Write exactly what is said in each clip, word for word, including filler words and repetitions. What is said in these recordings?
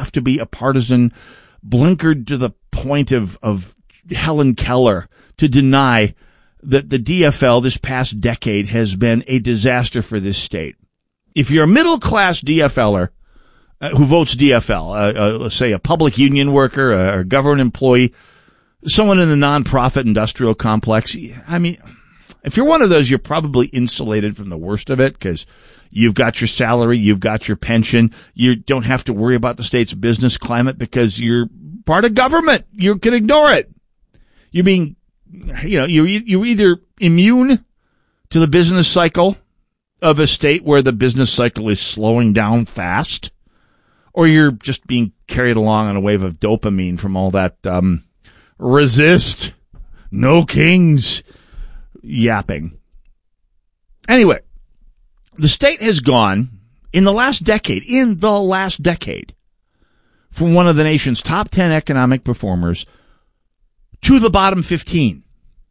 have to be a partisan, blinkered to the point of, of Helen Keller to deny that the D F L this past decade has been a disaster for this state. If you're a middle-class DFLer uh, who votes D F L, uh, uh, let's say a public union worker, a, a government employee, someone in the nonprofit industrial complex, I mean, if you're one of those, you're probably insulated from the worst of it because you've got your salary, you've got your pension, you don't have to worry about the state's business climate because you're part of government. You can ignore it. You're being, you know, you're, you're either immune to the business cycle of a state where the business cycle is slowing down fast, or you're just being carried along on a wave of dopamine from all that, um, resist, no kings, yapping. Anyway, the state has gone in the last decade, in the last decade, from one of the nation's top ten economic performers to the bottom fifteen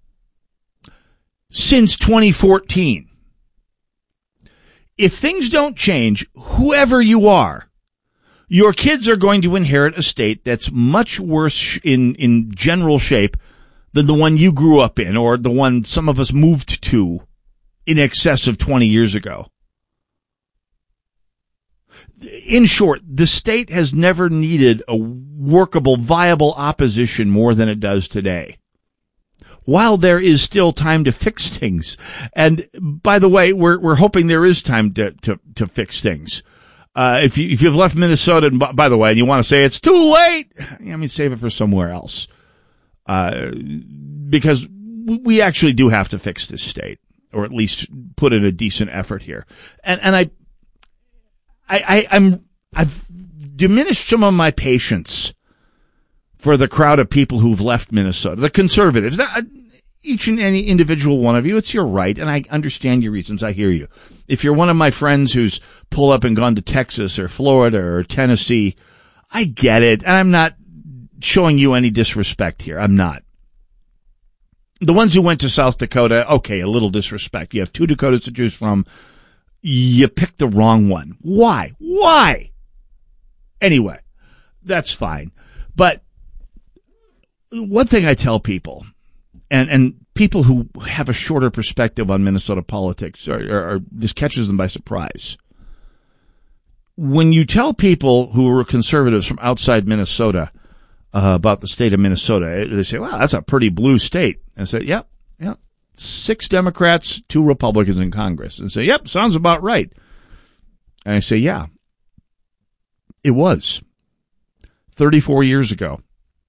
since twenty fourteen. If things don't change, whoever you are, your kids are going to inherit a state that's much worse in, in general shape than the one you grew up in or the one some of us moved to in excess of twenty years ago. In short, the state has never needed a workable, viable opposition more than it does today. While there is still time to fix things. And by the way, we're, we're hoping there is time to, to, to fix things. Uh, if you, if you've left Minnesota, and by, by the way, and you want to say it's too late, I mean, save it for somewhere else. Uh, because we actually do have to fix this state, or at least put in a decent effort here. And, and I, I, I, I'm, I've diminished some of my patience for the crowd of people who've left Minnesota, the conservatives. Now, each and any individual one of you, it's your right, and I understand your reasons. I hear you. If you're one of my friends who's pulled up and gone to Texas or Florida or Tennessee, I get it, and I'm not showing you any disrespect here. I'm not. The ones who went to South Dakota, okay, a little disrespect. You have two Dakotas to choose from. You picked the wrong one. Why? Why? Anyway, that's fine. But one thing I tell people, and, and people who have a shorter perspective on Minnesota politics, or, or, or this catches them by surprise. When you tell people who are conservatives from outside Minnesota uh, about the state of Minnesota, they say, wow, that's a pretty blue state. And I say, yep, yep. Six Democrats, two Republicans in Congress. And say, yep, sounds about right. And I say, yeah, it was thirty-four years ago.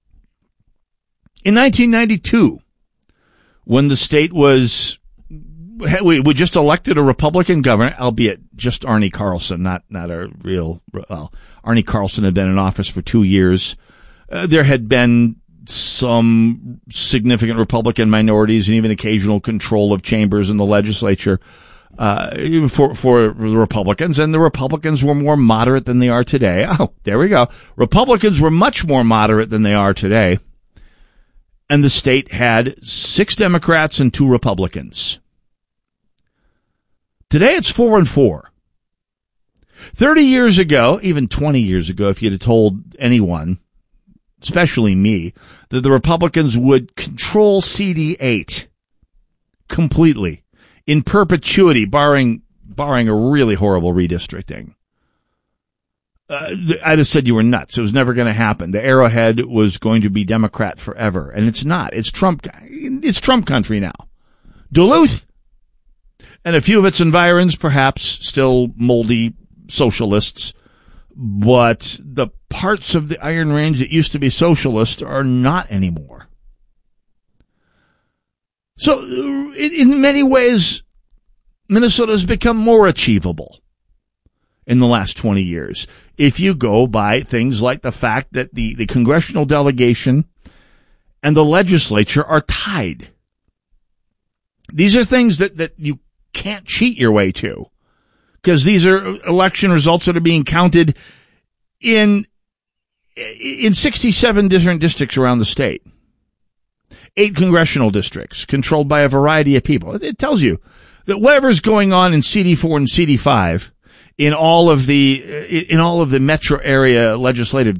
In nineteen ninety-two, when the state was, we, we just elected a Republican governor, albeit just Arnie Carlson, not, not a real, well, Arnie Carlson had been in office for two years. Uh, there had been some significant Republican minorities and even occasional control of chambers in the legislature, uh, for, for the Republicans, and the Republicans were more moderate than they are today. Oh, there we go. Republicans were much more moderate than they are today. And the state had six Democrats and two Republicans. Today it's four and four. Thirty years ago, even twenty years ago, if you'd have told anyone, especially me, that the Republicans would control C D eight completely, in perpetuity, barring barring a really horrible redistricting. Uh, I'd have said you were nuts. It was never going to happen. The Arrowhead was going to be Democrat forever, and it's not. It's Trump. It's Trump country now. Duluth and a few of its environs, perhaps still moldy socialists, but the parts of the Iron Range that used to be socialist are not anymore. So, in many ways, Minnesota has become more achievable in the last twenty years. If you go by things like the fact that the, the congressional delegation and the legislature are tied. These are things that, that you can't cheat your way to, because these are election results that are being counted in, in sixty-seven different districts around the state. Eight congressional districts controlled by a variety of people. It tells you that whatever's going on in C D four and C D five in all of the, in all of the metro area legislative